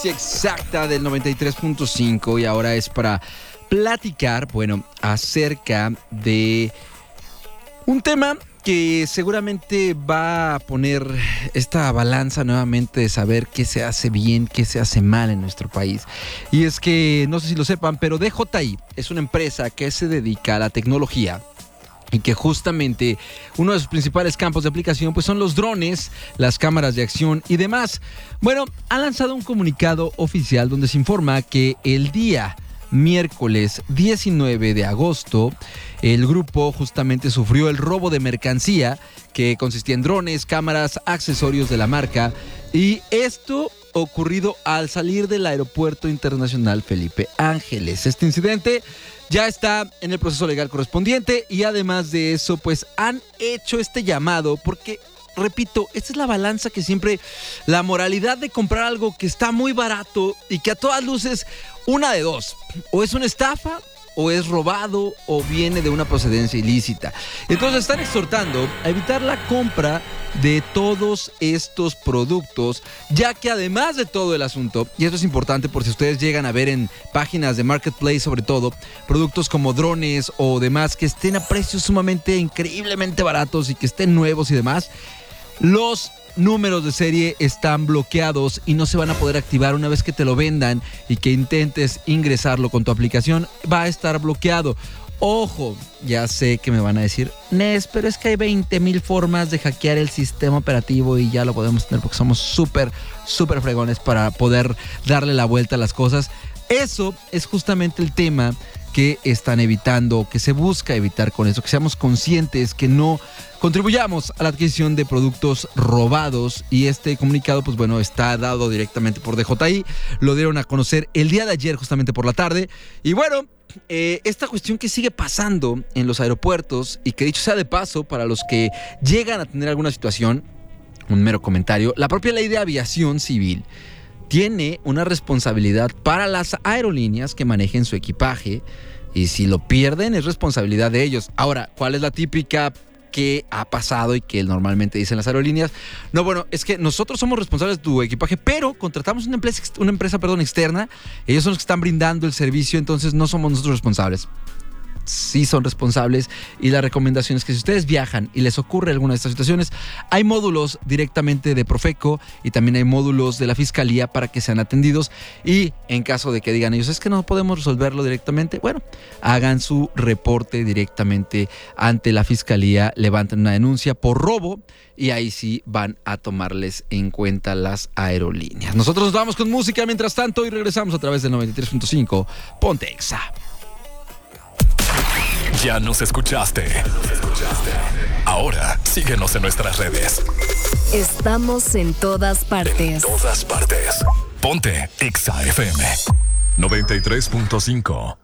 Exacta del 93.5 y ahora es para platicar, acerca de un tema que seguramente va a poner esta balanza nuevamente de saber qué se hace bien, qué se hace mal en nuestro país. Y es que, no sé si lo sepan, pero DJI es una empresa que se dedica a la tecnología y que justamente uno de sus principales campos de aplicación pues son los drones, las cámaras de acción y demás. Bueno, ha lanzado un comunicado oficial donde se informa que el día miércoles 19 de agosto el grupo justamente sufrió el robo de mercancía que consistía en drones, cámaras, accesorios de la marca, y esto ocurrido al salir del Aeropuerto Internacional Felipe Ángeles. Este incidente ya está en el proceso legal correspondiente y además de eso, pues han hecho este llamado porque, repito, esta es la balanza que siempre, la moralidad de comprar algo que está muy barato y que a todas luces, una de dos, o es una estafa, o es robado, o viene de una procedencia ilícita. Entonces están exhortando a evitar la compra de todos estos productos, ya que además de todo el asunto, y esto es importante por si ustedes llegan a ver en páginas de Marketplace sobre todo, productos como drones o demás que estén a precios sumamente increíblemente baratos y que estén nuevos y demás, los números de serie están bloqueados y no se van a poder activar una vez que te lo vendan y que intentes ingresarlo con tu aplicación, va a estar bloqueado. Ojo, ya sé que me van a decir, Nes, pero es que hay 20,000 formas de hackear el sistema operativo y ya lo podemos tener porque somos súper fregones para poder darle la vuelta a las cosas. Eso es justamente el tema que están evitando, que se busca evitar con eso, que seamos conscientes, que no contribuyamos a la adquisición de productos robados. Y este comunicado, pues bueno, está dado directamente por DJI, lo dieron a conocer el día de ayer justamente por la tarde. Y bueno, esta cuestión que sigue pasando en los aeropuertos y que, dicho sea de paso, para los que llegan a tener alguna situación, un mero comentario, la propia ley de aviación civil tiene una responsabilidad para las aerolíneas que manejen su equipaje, y si lo pierden es responsabilidad de ellos. Ahora, ¿cuál es la típica que ha pasado y que normalmente dicen las aerolíneas? No, bueno, es que nosotros somos responsables de tu equipaje, pero contratamos una empresa externa, ellos son los que están brindando el servicio, entonces no somos nosotros responsables. Sí son responsables, y la recomendación es que si ustedes viajan y les ocurre alguna de estas situaciones, hay módulos directamente de Profeco y también hay módulos de la Fiscalía para que sean atendidos, y en caso de que digan ellos, es que no podemos resolverlo directamente, bueno, hagan su reporte directamente ante la Fiscalía, levanten una denuncia por robo y ahí sí van a tomarles en cuenta las aerolíneas. Nosotros nos vamos con música mientras tanto y regresamos a través del 93.5 Ponte Exa. Ya nos escuchaste. Ahora síguenos en nuestras redes. Estamos en todas partes. Ponte Exa FM 93.5.